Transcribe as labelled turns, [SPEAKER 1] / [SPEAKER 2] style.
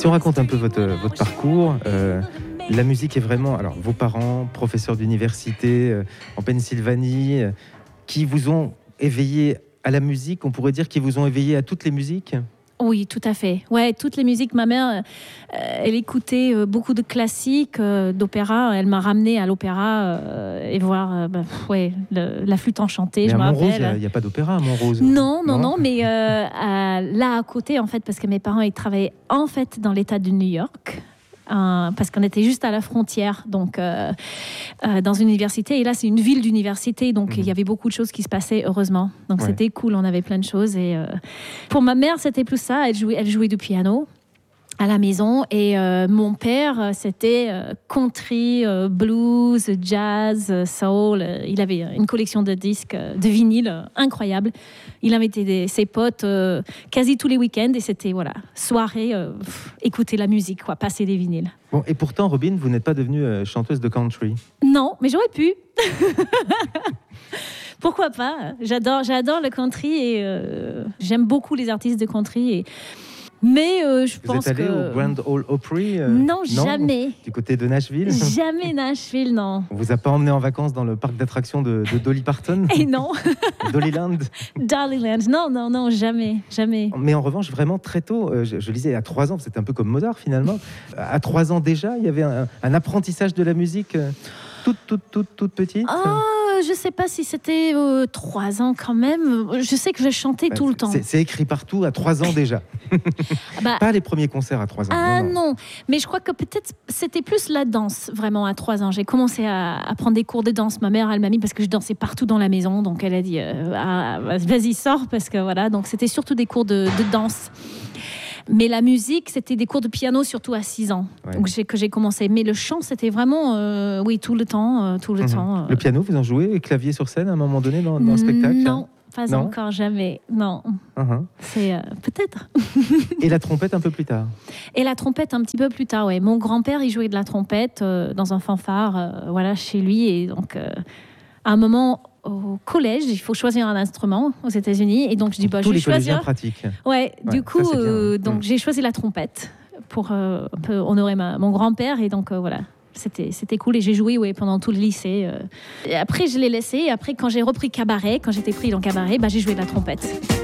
[SPEAKER 1] Si on raconte un peu votre parcours, la musique est vraiment... Alors, vos parents, professeurs d'université en Pennsylvanie, qui vous ont éveillé à la musique, on pourrait dire qu'ils vous ont éveillé à toutes les musiques ?
[SPEAKER 2] Oui, tout à fait. Ouais, toutes les musiques. Ma mère, elle écoutait beaucoup de classiques, d'opéra. Elle m'a ramenée à l'opéra et voir la flûte enchantée,
[SPEAKER 1] mais
[SPEAKER 2] je me rappelle.
[SPEAKER 1] Montrose, il n'y a pas d'opéra à Montrose.
[SPEAKER 2] Non, mais là à côté, en fait, parce que mes parents, ils travaillaient en fait dans l'État de New York. Parce qu'on était juste à la frontière, donc dans une université. Et là, c'est une ville d'université, donc il y avait beaucoup de choses qui se passaient, heureusement. Donc c'était cool, on avait plein de choses. Et pour ma mère, c'était plus ça. Elle jouait du piano à la maison. Et mon père, c'était country, blues, jazz, soul. Il avait une collection de disques, de vinyles incroyable. Il invitait ses potes quasi tous les week-ends et c'était soirée, écouter la musique, passer des vinyles.
[SPEAKER 1] Bon, et pourtant, Robyn, vous n'êtes pas devenue chanteuse de country.
[SPEAKER 2] Non, mais j'aurais pu. Pourquoi pas ? J'adore le country et j'aime beaucoup les artistes de country. Mais je pense que...
[SPEAKER 1] Vous êtes allé au Grand Ole Opry
[SPEAKER 2] Non, jamais.
[SPEAKER 1] Du côté de Nashville ?
[SPEAKER 2] Jamais Nashville, non.
[SPEAKER 1] On vous a pas emmené en vacances dans le parc d'attractions de Dolly Parton ?
[SPEAKER 2] Et non.
[SPEAKER 1] Dollyland ?
[SPEAKER 2] Dollyland, non, jamais.
[SPEAKER 1] Mais en revanche, vraiment très tôt, je lisais à 3 ans, c'était un peu comme Mozart finalement. À 3 ans déjà, il y avait un apprentissage de la musique toute petite.
[SPEAKER 2] Je sais pas si c'était 3 ans quand même. Je sais que je chantais tout le temps.
[SPEAKER 1] C'est écrit partout à 3 ans déjà. Pas les premiers concerts à 3 ans.
[SPEAKER 2] Non. Mais je crois que peut-être c'était plus la danse vraiment à 3 ans. J'ai commencé à prendre des cours de danse. Ma mère, elle m'a mis parce que je dansais partout dans la maison. Donc elle a dit vas-y, sors parce que voilà. Donc c'était surtout des cours de danse. Mais la musique, c'était des cours de piano, surtout à 6 ans, donc que j'ai commencé. Mais le chant, c'était vraiment, tout le temps.
[SPEAKER 1] Le piano, vous en jouez, clavier sur scène à un moment donné dans un spectacle ?
[SPEAKER 2] Non, pas encore, jamais, non. C'est peut-être.
[SPEAKER 1] Et la trompette un peu plus tard ?
[SPEAKER 2] Et la trompette un petit peu plus tard, oui. Mon grand-père, il jouait de la trompette dans un fanfare, chez lui. Et donc, à un moment... Au collège, il faut choisir un instrument aux États-Unis, et donc je dis
[SPEAKER 1] je vais choisir. Pratique.
[SPEAKER 2] Du coup, donc j'ai choisi la trompette pour un peu honorer mon grand-père, et donc c'était cool, et j'ai joué pendant tout le lycée. Et après, je l'ai laissé. Et après, quand j'ai repris cabaret, quand j'étais pris dans cabaret, j'ai joué de la trompette.